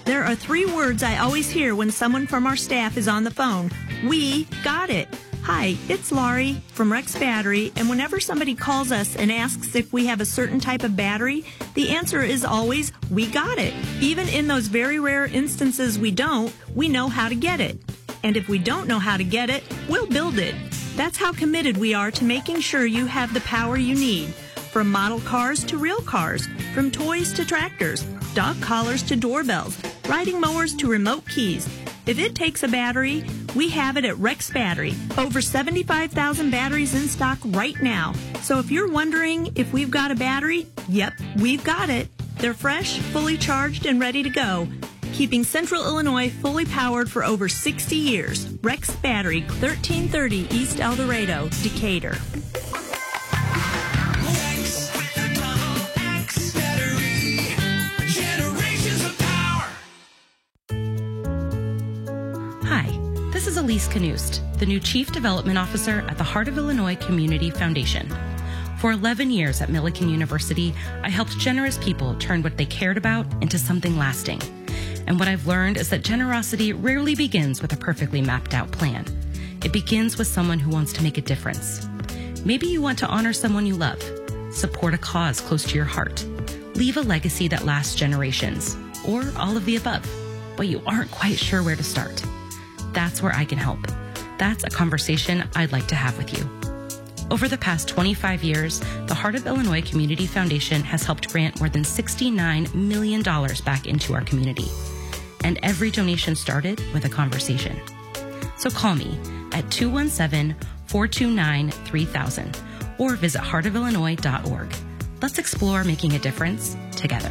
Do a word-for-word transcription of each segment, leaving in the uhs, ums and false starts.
There are three words I always hear when someone from our staff is on the phone. We got it. Hi, it's Laurie from Rex Battery, and whenever somebody calls us and asks if we have a certain type of battery, the answer is always, we got it. Even in those very rare instances we don't, we know how to get it. And if we don't know how to get it, we'll build it. That's how committed we are to making sure you have the power you need. From model cars to real cars, from toys to tractors, dog collars to doorbells, riding mowers to remote keys. If it takes a battery, we have it at Rex Battery. Over seventy-five thousand batteries in stock right now. So if you're wondering if we've got a battery, yep, we've got it. They're fresh, fully charged, and ready to go. Keeping Central Illinois fully powered for over sixty years. Rex Battery, thirteen thirty East El Dorado, Decatur. This is Elise Knust, the new Chief Development Officer at the Heart of Illinois Community Foundation. For eleven years at Millikan University, I helped generous people turn what they cared about into something lasting. And what I've learned is that generosity rarely begins with a perfectly mapped out plan. It begins with someone who wants to make a difference. Maybe you want to honor someone you love, support a cause close to your heart, leave a legacy that lasts generations, or all of the above, but you aren't quite sure where to start. That's where I can help. That's a conversation I'd like to have with you. Over the past twenty-five years, the Heart of Illinois Community Foundation has helped grant more than sixty-nine million dollars back into our community. And every donation started with a conversation. So call me at two one seven, four two nine, three thousand or visit heart of illinois dot org. Let's explore making a difference together.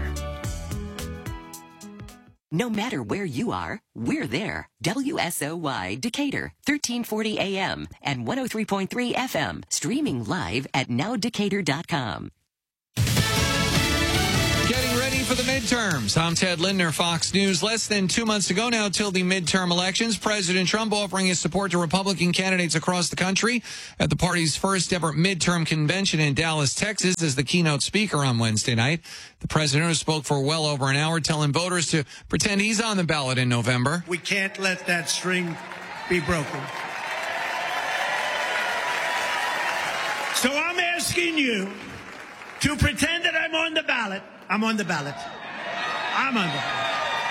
No matter where you are, we're there. W S O Y Decatur, thirteen forty A M and one oh three point three F M. Streaming live at now decatur dot com. Getting ready for the midterms. I'm Ted Lindner, Fox News. Less than two months to go now till the midterm elections. President Trump offering his support to Republican candidates across the country at the party's first ever midterm convention in Dallas, Texas, as the keynote speaker on Wednesday night. The president, who spoke for well over an hour, telling voters to pretend he's on the ballot in November. We can't let that string be broken. So I'm asking you to pretend that I'm on the ballot. I'm on the ballot. I'm on the ballot.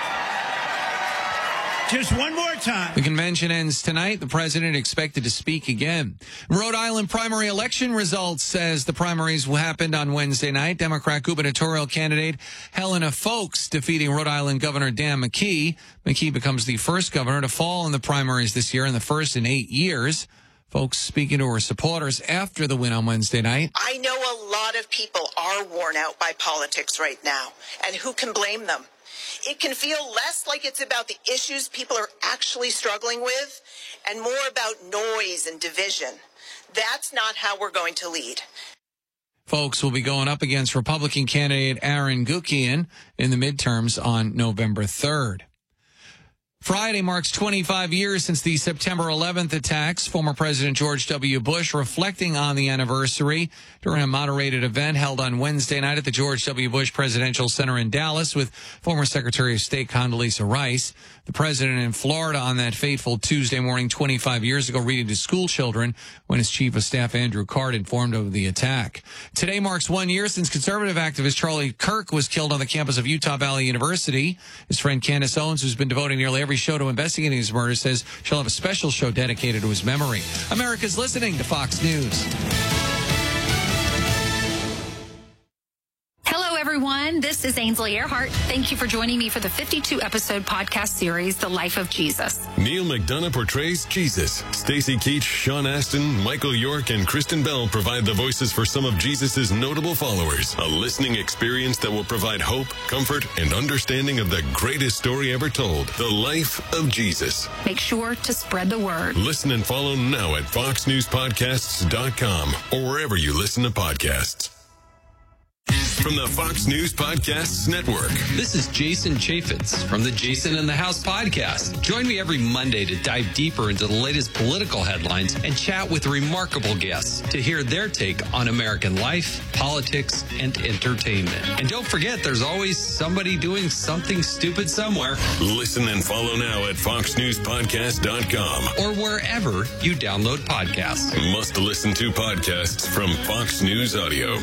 Just one more time. The convention ends tonight. The president expected to speak again. Rhode Island primary election results says the primaries happened on Wednesday night. Democrat gubernatorial candidate Helena Foulkes defeating Rhode Island Governor Dan McKee. McKee becomes the first governor to fall in the primaries this year and the first in eight years. Folks speaking to her supporters after the win on Wednesday night. I know a lot of people are worn out by politics right now, and who can blame them? It can feel less like it's about the issues people are actually struggling with and more about noise and division. That's not how we're going to lead. Folks will be going up against Republican candidate Aaron Guckian in the midterms on November third. Friday marks twenty-five years since the September eleventh attacks. Former President George W. Bush reflecting on the anniversary during a moderated event held on Wednesday night at the George W. Bush Presidential Center in Dallas with former Secretary of State Condoleezza Rice. The president in Florida on that fateful Tuesday morning twenty-five years ago reading to school children when his chief of staff Andrew Card informed of the attack. Today marks one year since conservative activist Charlie Kirk was killed on the campus of Utah Valley University. His friend Candace Owens, who's been devoting nearly every show to investigating his murder, says she'll have a special show dedicated to his memory. America's listening to Fox News. Hello, everyone. This is Ainsley Earhart. Thank you for joining me for the fifty-two episode podcast series, The Life of Jesus. Neil McDonough portrays Jesus. Stacey Keach, Sean Astin, Michael York, and Kristen Bell provide the voices for some of Jesus' notable followers. A listening experience that will provide hope, comfort, and understanding of the greatest story ever told, The Life of Jesus. Make sure to spread the word. Listen and follow now at fox news podcasts dot com or wherever you listen to podcasts. from the Fox News Podcasts Network. This is Jason Chaffetz from the Jason in the House podcast. Join me every Monday to dive deeper into the latest political headlines and chat with remarkable guests to hear their take on American life, politics, and entertainment. And don't forget, there's always somebody doing something stupid somewhere. Listen and follow now at fox news podcast dot com or wherever you download podcasts. Must listen to podcasts from Fox News Audio.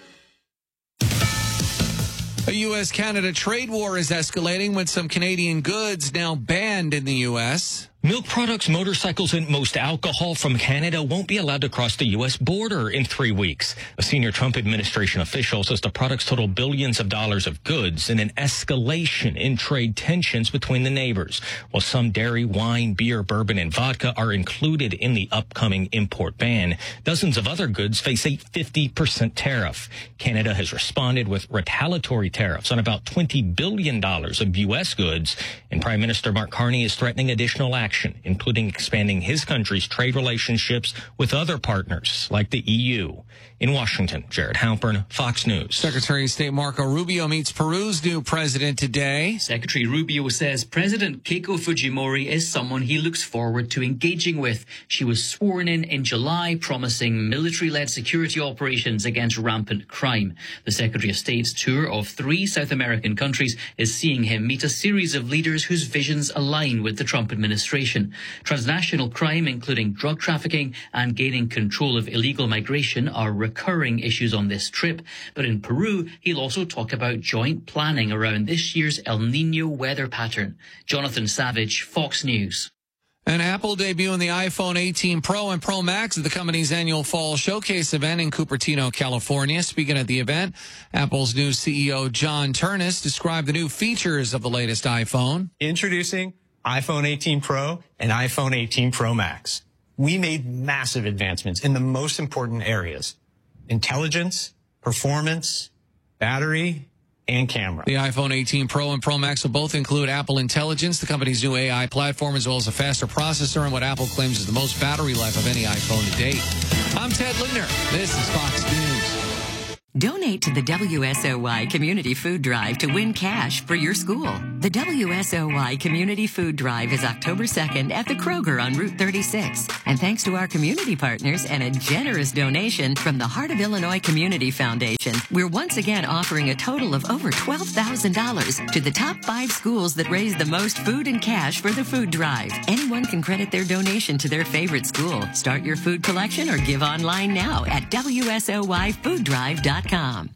A U S Canada trade war is escalating with some Canadian goods now banned in the U S Milk products, motorcycles, and most alcohol from Canada won't be allowed to cross the U S border in three weeks. A senior Trump administration official says the products total billions of dollars of goods and an escalation in trade tensions between the neighbors. While some dairy, wine, beer, bourbon, and vodka are included in the upcoming import ban, dozens of other goods face a fifty percent tariff. Canada has responded with retaliatory tariffs on about twenty billion dollars of U S goods, and Prime Minister Mark Carney is threatening additional action, including expanding his country's trade relationships with other partners like the E U. In Washington, Jared Halpern, Fox News. Secretary of State Marco Rubio meets Peru's new president today. Secretary Rubio says President Keiko Fujimori is someone he looks forward to engaging with. She was sworn in in July, promising military-led security operations against rampant crime. The Secretary of State's tour of three South American countries is seeing him meet a series of leaders whose visions align with the Trump administration. Transnational crime, including drug trafficking and gaining control of illegal migration, are recurring issues on this trip. But in Peru, he'll also talk about joint planning around this year's El Nino weather pattern. Jonathan Savage, Fox News. And Apple debuting the iPhone eighteen Pro and Pro Max at the company's annual Fall Showcase event in Cupertino, California. Speaking at the event, Apple's new C E O, John Ternus, described the new features of the latest iPhone. Introducing iPhone eighteen Pro and iPhone eighteen Pro Max. We made massive advancements in the most important areas: intelligence, performance, battery, and camera. The iPhone eighteen Pro and Pro Max will both include Apple Intelligence, the company's new A I platform, as well as a faster processor and what Apple claims is the most battery life of any iPhone to date. I'm Ted Lindner. This is Fox News. Donate to the W S O Y Community Food Drive to win cash for your school. The W S O Y Community Food Drive is October second at the Kroger on Route thirty-six. And thanks to our community partners and a generous donation from the Heart of Illinois Community Foundation, we're once again offering a total of over twelve thousand dollars to the top five schools that raise the most food and cash for the food drive. Anyone can credit their donation to their favorite school. Start your food collection or give online now at W S O Y food drive dot com.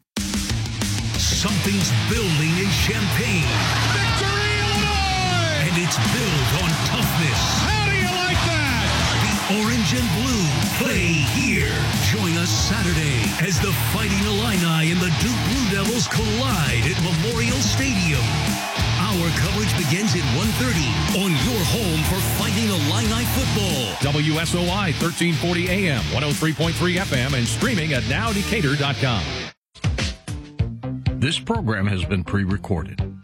Something's building in Champaign. Victory, Illinois! And it's built on toughness. How do you like that? The orange and blue play here. Join us Saturday as the Fighting Illini and the Duke Blue Devils collide at Memorial Stadium. Our coverage begins at one thirty on your home for Fighting Illini football. W S O Y thirteen forty A M, one oh three point three F M, and streaming at now decatur dot com. This program has been pre-recorded.